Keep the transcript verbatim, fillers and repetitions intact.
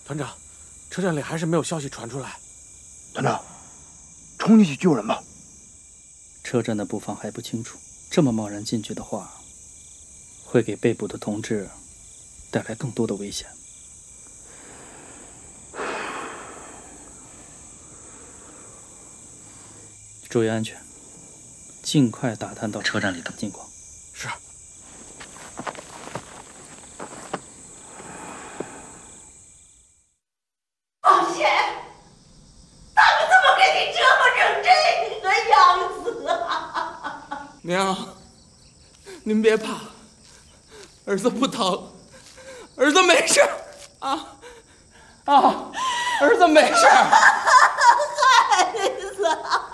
团长，车站里还是没有消息传出来。 团长，冲进去救人吧。 车站的布防还不清楚，这么贸然进去的话，会给被捕的同志带来更多的危险。注意安全，尽快打探到车站里的近况。 是。 王贤，他们怎么给你折磨成这个样子啊？ 娘，您别怕，儿子不疼，儿子没事啊啊，儿子没事。 孩子。